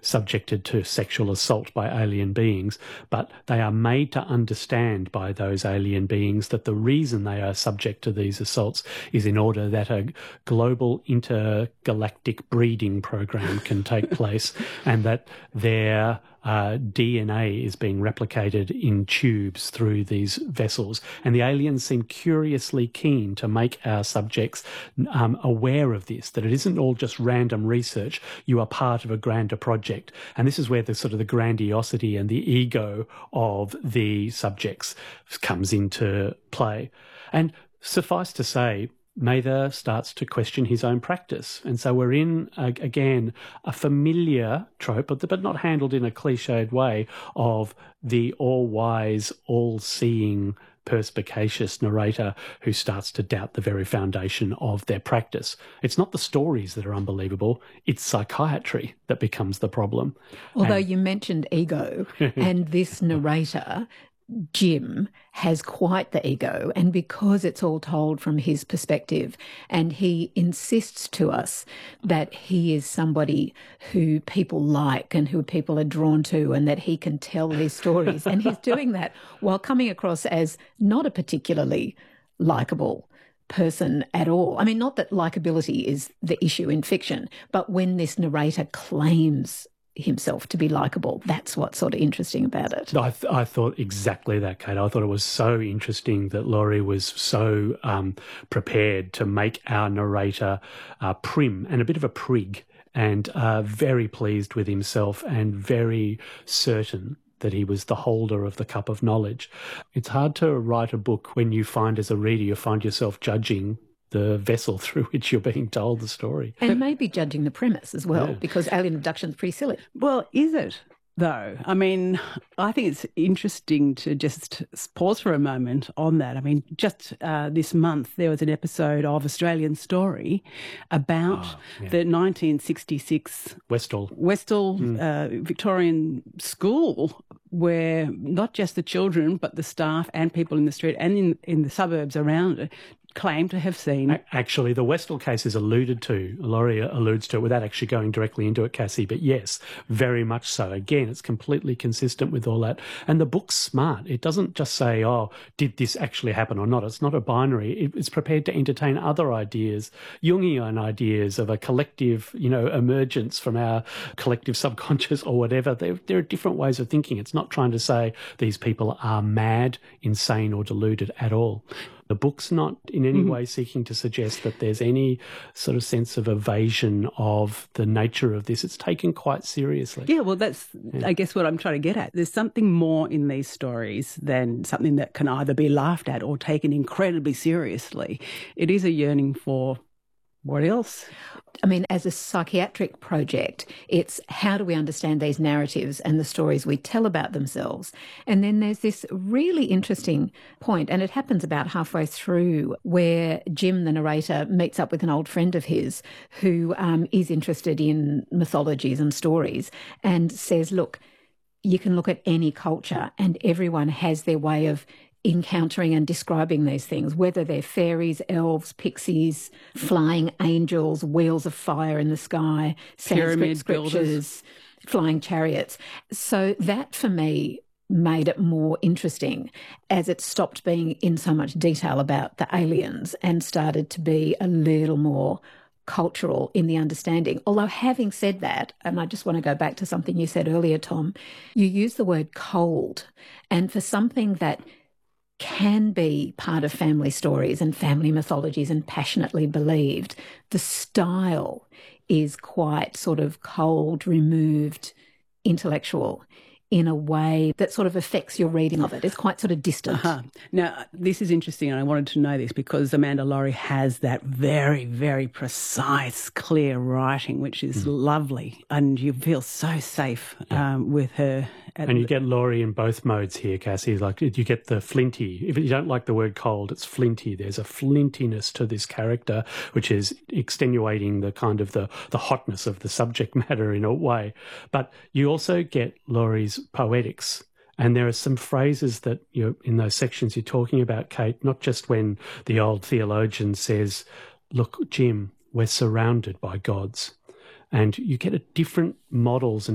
subjected to sexual assault by alien beings, but they are made to understand by those alien beings that the reason they are subject to these assaults is in order that a global intergalactic breeding program can take place, and that their DNA is being replicated in tubes through these vessels. And the aliens seem curiously keen to make our subjects aware of this, that it isn't all just random research. You are part of a grander project. And this is where the sort of the grandiosity and the ego of the subjects comes into play. And suffice to say, Mather starts to question his own practice. And so we're in, again, a familiar trope, but not handled in a cliched way, of the all-wise, all-seeing, perspicacious narrator who starts to doubt the very foundation of their practice. It's not the stories that are unbelievable, it's psychiatry that becomes the problem. Although you mentioned ego, and this narrator, Jim, has quite the ego, and because it's all told from his perspective, and he insists to us that he is somebody who people like and who people are drawn to, and that he can tell these stories, and he's doing that while coming across as not a particularly likeable person at all. I mean, not that likability is the issue in fiction, but when this narrator claims himself to be likeable, that's what's sort of interesting about it. I thought exactly that, Kate. I thought it was so interesting that Laurie was so prepared to make our narrator prim and a bit of a prig, and very pleased with himself and very certain that he was the holder of the cup of knowledge. It's hard to write a book when you find, as a reader, you find yourself judging the vessel through which you're being told the story. And maybe judging the premise as well, because alien abduction is pretty silly. Well, is it, though? I mean, I think it's interesting to just pause for a moment on that. I mean, just this month there was an episode of Australian Story about the 1966 Westall Victorian school, where not just the children but the staff and people in the street and in the suburbs around it claim to have seen. Actually, the Westall case is alluded to, Laurie alludes to it without actually going directly into it, Cassie, but yes, very much so. Again, it's completely consistent with all that. And the book's smart. It doesn't just say, oh, did this actually happen or not? It's not a binary. It's prepared to entertain other ideas, Jungian ideas of a collective, emergence from our collective subconscious or whatever. There are different ways of thinking. It's not trying to say these people are mad, insane or deluded at all. The book's not in any way seeking to suggest that there's any sort of sense of evasion of the nature of this. It's taken quite seriously. Yeah, well, that's, I guess, what I'm trying to get at. There's something more in these stories than something that can either be laughed at or taken incredibly seriously. It is a yearning for what else? I mean, as a psychiatric project, it's how do we understand these narratives and the stories we tell about themselves? And then there's this really interesting point, and it happens about halfway through, where Jim, the narrator, meets up with an old friend of his who is interested in mythologies and stories, and says, look, you can look at any culture and everyone has their way of encountering and describing these things, whether they're fairies, elves, pixies, flying angels, wheels of fire in the sky, Sanskrit scriptures, flying chariots. So that, for me, made it more interesting as it stopped being in so much detail about the aliens and started to be a little more cultural in the understanding. Although, having said that, and I just want to go back to something you said earlier, Tom, you used the word cold, and for something that can be part of family stories and family mythologies and passionately believed, the style is quite sort of cold, removed, intellectual in a way that sort of affects your reading of it. It's quite sort of distant. Now, this is interesting, and I wanted to know this because Amanda Laurie has that very, very precise, clear writing, which is lovely, and you feel so safe with her. And you get Laurie in both modes here, Cassie. Like, you get the flinty. If you don't like the word cold, it's flinty. There's a flintiness to this character, which is extenuating the kind of the hotness of the subject matter in a way. But you also get Laurie's poetics. And there are some phrases that in those sections you're talking about, Kate, not just when the old theologian says, look, Jim, we're surrounded by gods. And you get different models and